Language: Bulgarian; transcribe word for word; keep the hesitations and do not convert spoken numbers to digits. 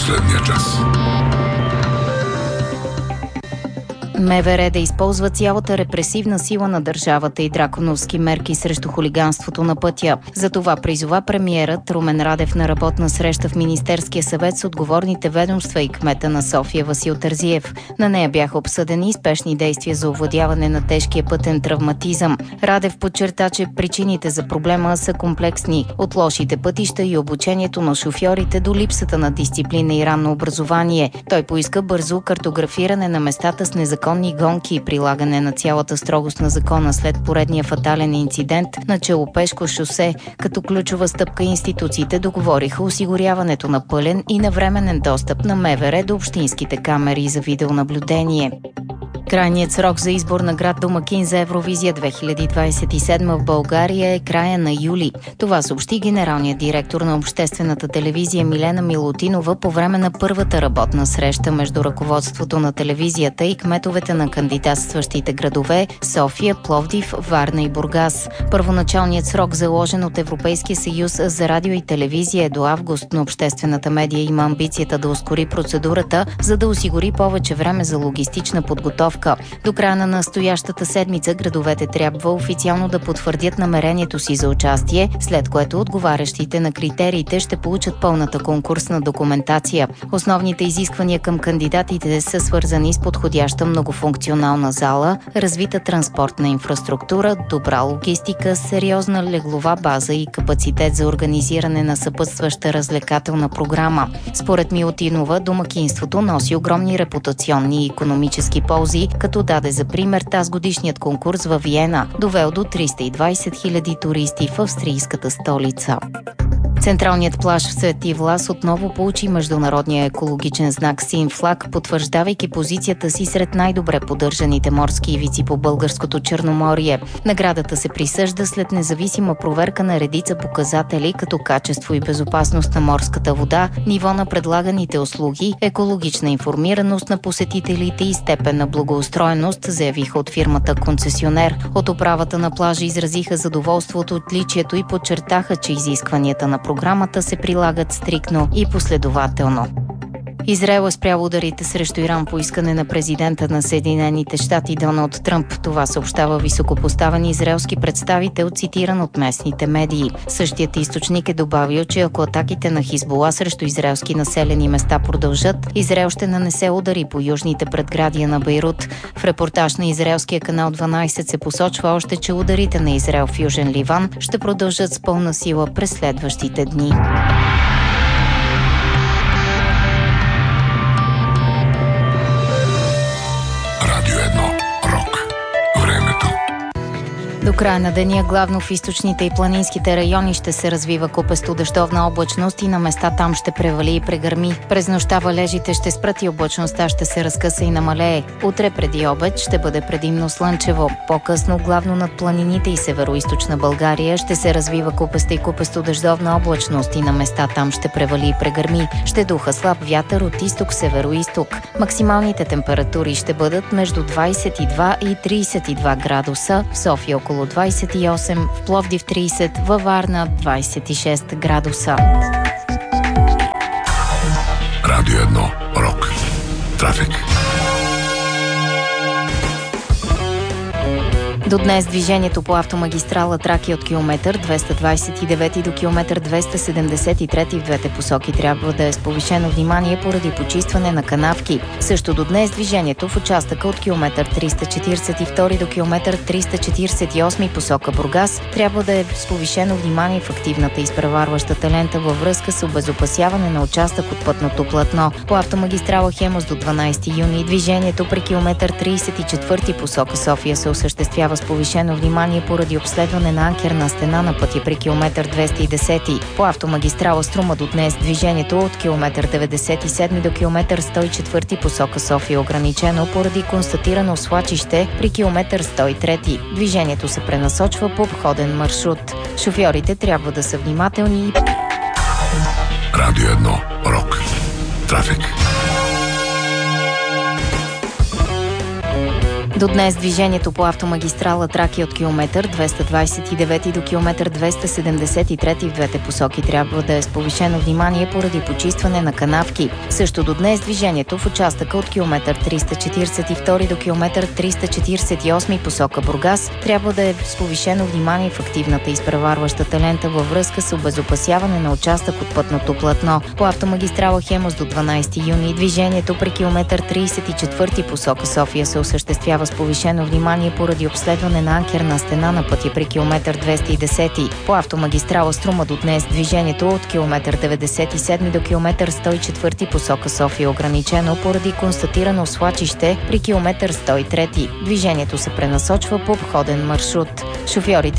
последния час. МВР да използва цялата репресивна сила на държавата и драконовски мерки срещу хулиганството на пътя. За това призова премиерът Румен Радев на работна среща в Министерския съвет с отговорните ведомства и кмета на София Васил Терзиев. На нея бяха обсъдени спешни действия за овладяване на тежкия пътен травматизъм. Радев подчерта, че причините за проблема са комплексни. От лошите пътища и обучението на шофьорите до липсата на дисциплина и ранно образование. Той поиска бързо картографиране на местата с незаконни гонки и прилагане на цялата строгост на закона след поредния фатален инцидент на Челопешко шосе. Като ключова стъпка институциите договориха осигуряването на пълен и навременен достъп на МВР до общинските камери за видеонаблюдение. Крайният срок за избор на град домакин за Евровизия две хиляди двадесет и седма в България е края на юли. Това съобщи генералният директор на обществената телевизия Милена Милутинова по време на първата работна среща между ръководството на телевизията и кметовете на кандидатстващите градове София, Пловдив, Варна и Бургас. Първоначалният срок, заложен от Европейския съюз за радио и телевизия, е до август, но обществената медия има амбицията да ускори процедурата, за да осигури повече време за логистична подготовка. До края на настоящата седмица градовете трябва официално да потвърдят намерението си за участие, след което отговарящите на критериите ще получат пълната конкурсна документация. Основните изисквания към кандидатите са свързани с подходяща многофункционална зала, развита транспортна инфраструктура, добра логистика, сериозна леглова база и капацитет за организиране на съпътстваща развлекателна програма. Според Милутинова, домакинството носи огромни репутационни и икономически ползи, като даде за пример тазгодишният конкурс във Виена, довел до триста и двадесет хиляди туристи в австрийската столица. Централният плаж в Свети Влас отново получи международния екологичен знак Син флаг, потвърждавайки позицията си сред най-добре поддържаните морски ивици по българското Черноморие. Наградата се присъжда след независима проверка на редица показатели, като качество и безопасност на морската вода, ниво на предлаганите услуги, екологична информираност на посетителите и степен на благоустроеност, заявиха от фирмата концесионер. От управата на плажа изразиха задоволство от отличието и подчертаха, че изискванията на програмата се прилагат стриктно и последователно. Израел е спрял ударите срещу Иран по искане на президента на Съединените щати Доналд Тръмп. Това съобщава високопоставен израелски представител, цитиран от местните медии. Същият източник е добавил, че ако атаките на Хизбула срещу израелски населени места продължат, Израел ще нанесе удари по южните предградия на Бейрут. В репортаж на израелския канал дванадесет се посочва още, че ударите на Израел в Южен Ливан ще продължат с пълна сила през следващите дни. До края на деня главно в източните и планинските райони ще се развива купесто дъждовна облачност и на места там ще превали и прегърми. През нощта валежите ще спрат и облачността ще се разкъса и намалее. Утре преди обед ще бъде предимно слънчево. По-късно главно над планините и североизточна България ще се развива купеста и купесто дъждовна облачност и на места там ще превали и прегърми. Ще духа слаб вятър от изток-североизток. Максималните температури ще бъдат между двадесет и два и тридесет и два градуса, в София около двадесет и осем, в Пловдив тридесет, във Варна двадесет и шест градуса. Радио едно Рок. Трафик. До днес движението по автомагистрала Тракия от километър двеста двадесет и девети до километър двеста седемдесет и трети в двете посоки трябва да е с повишено внимание поради почистване на канавки. Също до днес движението в участъка от километър триста четиридесет и втори до километър триста четиридесет и осми посока Бургас трябва да е с повишено внимание в активната изпреварващата лента във връзка с обезопасяване на участък от пътното платно. По автомагистрала Хемус до дванадесети юни движението при километър тридесет и четвърти посока София се осъществява с повишено внимание поради обследване на анкерна стена на пътя при километър двеста и десети. По автомагистрала Струма до днес движението от километър деветдесет и седми до километър сто и четвърти посока София е ограничено поради констатирано свлачище при километър сто и трети. Движението се пренасочва по обходен маршрут. Шофьорите трябва да са внимателни. Радио едно Рок. Трафик. До днес движението по автомагистрала Тракия от километър двеста двадесет и девети до километър двеста седемдесет и трети в двете посоки трябва да е с повишено внимание поради почистване на канавки. Също до днес движението в участъка от километър триста четиридесет и втори до километър триста четиридесет и осми посока Бургас трябва да е с повишено внимание в активната изпреварващата лента във връзка с обезопасяване на участък от пътното платно. По автомагистрала Хемус до дванадесети юни движението при километър тридесет и четвърти посока София се осъществява с повишено внимание поради обследване на анкерна стена на пътя при километър двеста и десети. По автомагистрала Струма до днес движението от километър деветдесет и седми до километър сто и четвърти посока София е ограничено поради констатирано свлачище при километър сто и трети. Движението се пренасочва по обходен маршрут. Шофьорите